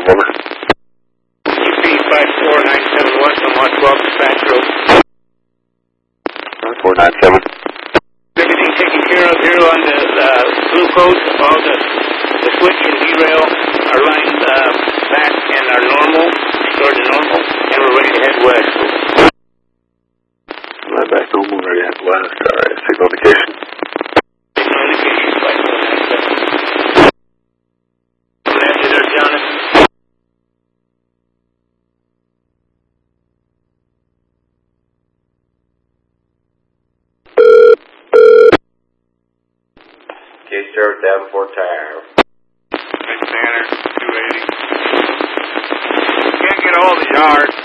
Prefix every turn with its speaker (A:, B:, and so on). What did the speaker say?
A: over.
B: UP 54971 from 112 dispatch road.
A: 497.
B: Everything taken care of here on the glucose, all the switch and derail are lined back and are normal, restored to normal, and we're ready to head west.
A: Line back normal, ready to head west. Alright, signal indication.
B: Signal indication 5497. Coming after there, Jonathan.
A: K-Star Davenport Tire.
B: Banner 280. Can't get all the yards.